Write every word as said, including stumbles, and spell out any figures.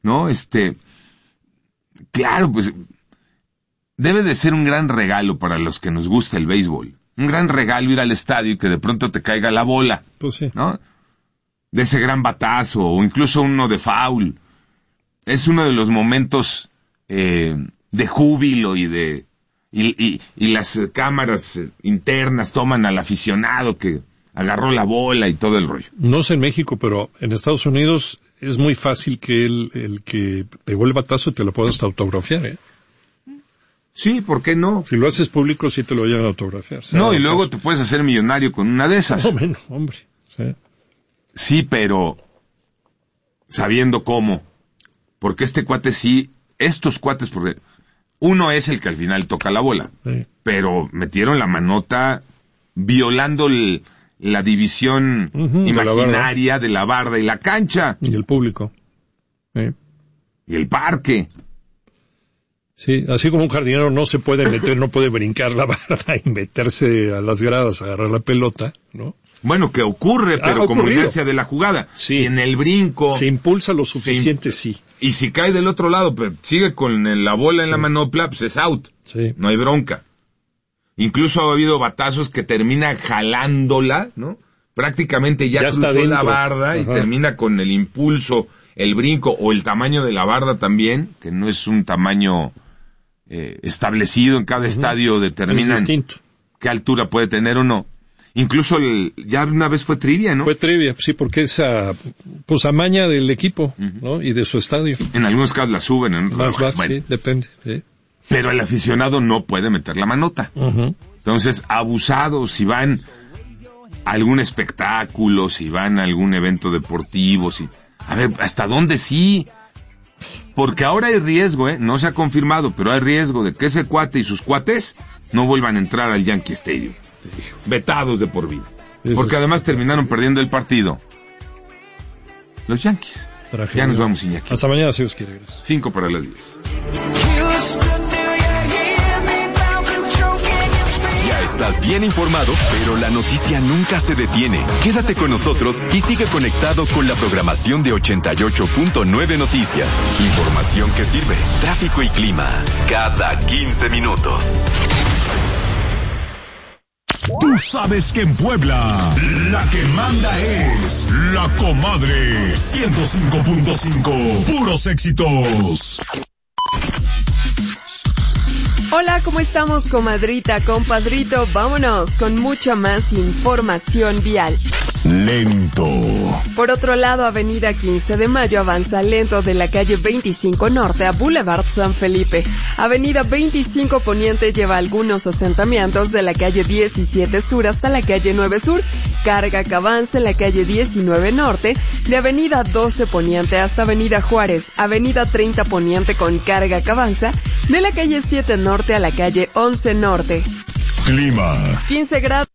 ¿no? Este, claro, pues, debe de ser un gran regalo para los que nos gusta el béisbol. Un gran regalo ir al estadio y que de pronto te caiga la bola, pues sí, ¿no? De ese gran batazo, o incluso uno de foul. Es uno de los momentos eh, de júbilo y de y, y, y las cámaras internas toman al aficionado que agarró la bola y todo el rollo. No sé en México, pero en Estados Unidos es muy fácil que el, el que pegó el batazo te lo puedas autografiar, ¿eh? Sí, ¿por qué no? Si lo haces público, sí te lo llegan a autografiar. No, y luego te puedes hacer millonario con una de esas. No, bueno, hombre. Sí. Sí, pero sabiendo cómo. Porque este cuate sí, estos cuates, porque uno es el que al final toca la bola. Sí. Pero metieron la manota violando el, la división uh-huh, imaginaria de la, de la barda y la cancha. Y el público. Sí. Y el parque. Sí, así como un jardinero no se puede meter, no puede brincar la barda y meterse a las gradas, a agarrar la pelota, ¿no? Bueno, que ocurre, pero ah, como inercia de la jugada. Sí. Si en el brinco... Se impulsa lo suficiente, sí. Y si cae del otro lado, pero sigue con la bola en sí. la manopla, pues es out. Sí. No hay bronca. Incluso ha habido batazos que termina jalándola, ¿no? Prácticamente ya, ya cruzó la barda. Ajá. Y termina con el impulso, el brinco o el tamaño de la barda también, que no es un tamaño... Eh, establecido en cada uh-huh. estadio, determinan qué altura puede tener o no. Incluso el, ya una vez fue trivia, ¿no? Fue trivia, sí, porque es a, pues amaña del equipo, uh-huh. ¿no? Y de su estadio. En algunos casos la suben, en otros más va, bueno. sí, depende. Sí. Pero el aficionado no puede meter la manota. Uh-huh. Entonces, abusados, si van a algún espectáculo, si van a algún evento deportivo, si, a ver, ¿hasta dónde sí? Porque ahora hay riesgo, ¿eh? No se ha confirmado, pero hay riesgo de que ese cuate y sus cuates no vuelvan a entrar al Yankee Stadium. Vetados de por vida. Eso porque es... además terminaron perdiendo el partido los Yankees. Tragedia. Ya nos vamos, Iñaki. Hasta mañana, si Dios quiere. Gracias. Cinco para las diez. Estás bien informado, pero la noticia nunca se detiene. Quédate con nosotros y sigue conectado con la programación de ochenta y ocho punto nueve Noticias. Información que sirve, tráfico y clima, cada quince minutos. Tú sabes que en Puebla, la que manda es La Comadre. ciento cinco punto cinco, puros éxitos. Hola, ¿cómo estamos, comadrita, compadrito? Vámonos con mucha más información vial. Lento. Por otro lado, avenida quince de mayo avanza lento de la calle veinticinco Norte a Boulevard San Felipe. Avenida veinticinco Poniente lleva algunos asentamientos de la calle diecisiete Sur hasta la calle nueve Sur. Carga que avanza en la calle diecinueve Norte, de avenida doce Poniente hasta avenida Juárez. Avenida treinta Poniente con carga que avanza de la calle siete Norte a la calle once Norte. Clima. quince grados.